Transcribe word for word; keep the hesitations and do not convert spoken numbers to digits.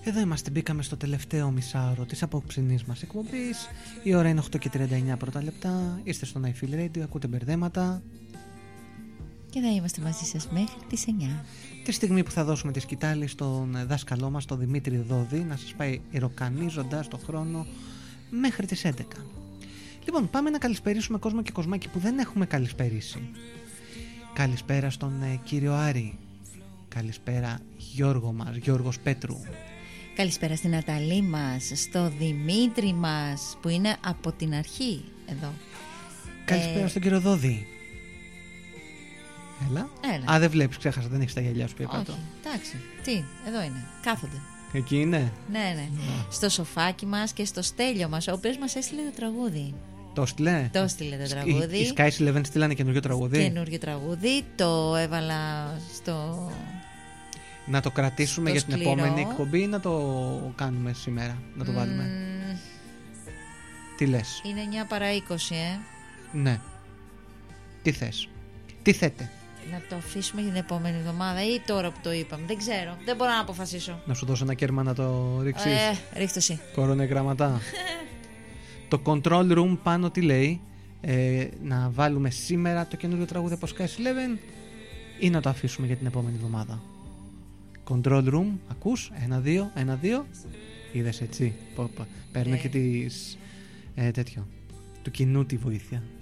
Εδώ είμαστε, μπήκαμε στο τελευταίο μισάωρο της απόψινής μας εκπομπής. Η ώρα είναι οκτώ και τριάντα εννιά πρώτα λεπτά. Είστε στο Night Feel Radio, ακούτε μπερδέματα. Και θα είμαστε μαζί σας μέχρι τις εννιά. Τη στιγμή που θα δώσουμε τη σκητάλη στον δάσκαλό μας, τον Δημήτρη Δόδη, να σας πάει ιεροκανίζοντας το χρόνο μέχρι τις έντεκα. Λοιπόν, πάμε να καλησπερίσουμε κόσμο και κοσμάκι που δεν έχουμε καλησπερίσει. Καλησπέρα στον ε, κύριο Άρη. Καλησπέρα Γιώργο μας, Γιώργος Πέτρου. Καλησπέρα στην Ναταλή μας, στο Δημήτρη μας που είναι από την αρχή εδώ. Καλησπέρα ε... στον κύριο Δόδη. Έλα. Έλα. Α, δεν βλέπεις, ξέχασα, δεν έχεις τα γυαλιά σου πιο κάτω. Όχι, εντάξει, τι, εδώ είναι, κάθονται. Εκεί είναι. Ναι, ναι, yeah. Στο σοφάκι μας και στο Στέλιο μας, ο οποίος μας έστειλε το τραγούδι. Το έστειλε. Το έστειλε το τραγούδι. Οι Sky Eleven στείλανε καινούργιο τραγούδι. Καινούργιο τραγούδι, το έβαλα στο... Να το κρατήσουμε στο για σκληρό. την επόμενη εκπομπή ή να το κάνουμε σήμερα, να το mm. βάλουμε. Τι λες? Είναι εννιά παρά είκοσι, ε. Ναι. Τι θες? Τι θέτε? Να το αφήσουμε για την επόμενη εβδομάδα ή τώρα που το είπαμε? Δεν ξέρω, δεν μπορώ να αποφασίσω. Να σου δώσω ένα κέρμα να το ρίξεις? Ε, ρίχτω εσύ. Κορώνε γραμματά. Το control room πάνω τι λέει? Ε, να βάλουμε σήμερα το καινούριο τραγούδι από Sky Eleven ή να το αφήσουμε για την επόμενη εβδομάδα? Control room, ακούς? Ένα, δύο, ένα, δύο. Είδες έτσι? Παίρνω ε. και τις, ε, τέτοιο, του κοινού τη βοήθεια.